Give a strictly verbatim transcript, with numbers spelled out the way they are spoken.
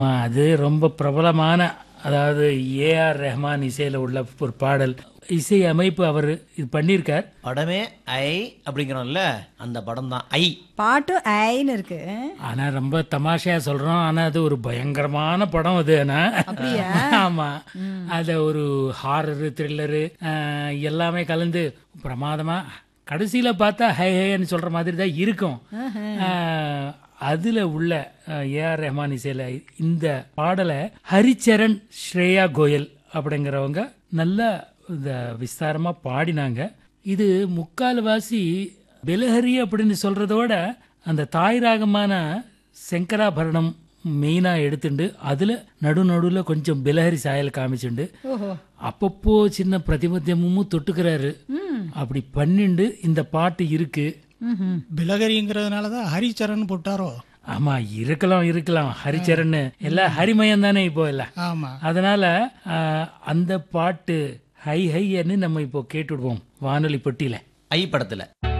ஆ, அது ரொம்ப பிரபலமான, அதாவது ஏஆர் ரஹ்மான் இசையில உள்ள ஒரு பாடல். இசை அமைப்பு அவர் இது பண்ணியிருக்கார். படமே ஐ அப்படிங்கிறோம்ல, அந்த படம் தான் ஐ. பாட்டு ஐன்னு இருக்கு. ஆனா ரொம்ப தமாஷையா சொல்றோம், ஆனா அது ஒரு பயங்கரமான படம் அது. ஆனா அப்படியா? ஆமா, அது ஒரு ஹாரரு த்ரில்லரு எல்லாமே கலந்து பிரமாதமா கடைசியில பார்த்தா ஹை ஹைன்னு சொல்ற மாதிரி தான் இருக்கும். ஆஹ், அதுல உள்ள ஏஆர் ரஹ்மான் இசையில இந்த பாடலை ஹரிச்சரண் ஸ்ரேயா கோயல் அப்படிங்கிறவங்க நல்லா இந்த விஸ்தாரமா பாடினாங்க. இது முக்கால்வாசி பெலஹரி அப்படின்னு சொல்றதோட அந்த தாய் ராகமான சங்கராபரணம் மெயினா எடுத்துண்டு அதுல நடு நடுவில் கொஞ்சம் பெலஹரி சாயல் காமிச்சுண்டு அப்பப்போ சின்ன பிரதிபத்தியமும் தொட்டுக்கிறாரு. அப்படி பண்ணிண்டு இந்த பாட்டு இருக்கு. பிலகரிங்கிறதுனாலதான் ஹரிச்சரன் போட்டாரோ? ஆமா, இருக்கலாம் இருக்கலாம். ஹரிச்சரண் எல்லாம் ஹரிமயம் தானே இப்போ எல்லாம். ஆமா, அதனால ஆஹ், அந்த பாட்டு ஹை ஹைன்னு நம்ம இப்போ கேட்டுடுவோம் வானொலி பெட்டியில. ஐ படத்துல